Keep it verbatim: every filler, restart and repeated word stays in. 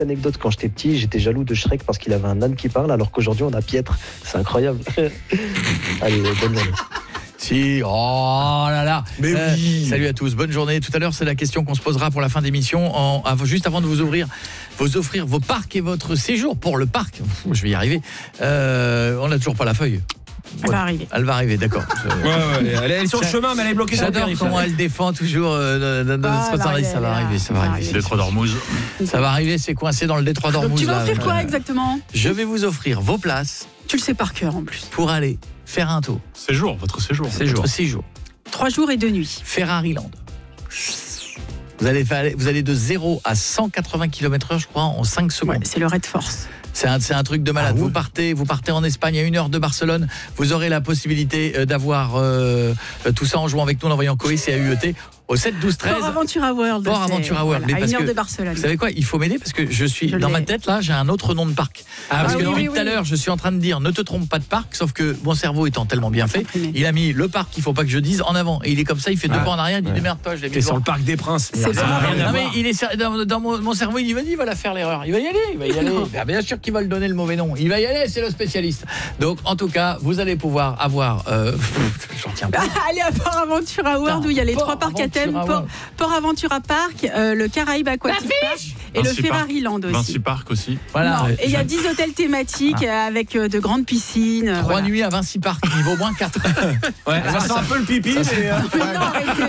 Anecdote, quand j'étais petit, j'étais jaloux de Shrek parce qu'il avait un âne qui parle, alors qu'aujourd'hui on a Piètre. C'est incroyable. Allez, bonne journée. Si, oh là là. Mais Euh, oui. Salut à tous, bonne journée. Tout à l'heure, c'est la question qu'on se posera pour la fin d'émission. En, avant- juste avant de vous ouvrir, vous offrir vos parcs et votre séjour pour le parc. Pff, je vais y arriver. Euh, on n'a toujours pas la feuille. Elle va arriver. Elle va arriver, d'accord. Ouais, ouais, elle est sur le chemin, mais elle est bloquée sur le J'adore périph'. comment elle défend toujours euh, de- de- de- Ah, ce sponsoring. elle Ça va va arriver, ça va arriver. arriver. Détroit d'Ormuz. Ça va arriver, c'est coincé dans le détroit d'Ormuz. Donc tu vas là. offrir quoi exactement? Je vais vous offrir vos places Tu le sais par cœur en plus. pour aller faire un tour. Séjour, votre séjour. Séjour. Votre séjour. Trois jours et deux nuits. Ferrari Land. Vous allez, faire- vous allez de zéro à cent quatre-vingts kilomètres heure, je crois, en cinq secondes. Ouais, c'est le Red Force. C'est un, c'est un truc de malade. Ah ouais. Vous partez, vous partez en Espagne à une heure de Barcelone. Vous aurez la possibilité euh, d'avoir euh, tout ça en jouant avec nous, en envoyant Coïs et A U E T au sept douze treize. Port Aventura World. Port c'est- Aventura World. voilà, Mais à parce une heure que- de Barcelone. Vous savez quoi? Il faut m'aider parce que je suis Je dans l'ai. ma tête là, j'ai un autre nom de parc. Ah, parce oui, que oui, depuis oui, tout à oui. l'heure, je suis en train de dire ne te trompe pas de parc, sauf que mon cerveau étant tellement bien fait, Imprimé. il a mis le parc qu'il faut pas que je dise en avant et il est comme ça, il fait deux Ah, pas en arrière, il dit ouais. démerde-toi, je l'ai mis T'es sur devant. le parc des Princes. C'est Ça bon. n'a rien à Non mais voir. il est dans, dans mon, mon cerveau, il va dire, il va la faire l'erreur. Il va y aller, il va y aller. Ben, bien sûr qu'il va le donner le mauvais nom. Il va y aller, c'est le spécialiste. Donc en tout cas, vous allez pouvoir avoir euh, j'en tiens pas. Allez à Port Aventura World Putain, où il y a les Port trois parcs à thème, Aventura Port, World. Port Aventura Park, euh, le Caraïbe Aquatic Park et le Vinci Ferrari Land aussi. Vinci Park aussi. Voilà. Non, Euh, et il y a dix hôtels thématiques euh, avec euh, de grandes piscines. euh, Trois voilà. nuits à Vinci Park, niveau moins quatre. Ouais, ça sent un peu le pipi, Ça, c'est- mais. euh, Mais non, arrêtez.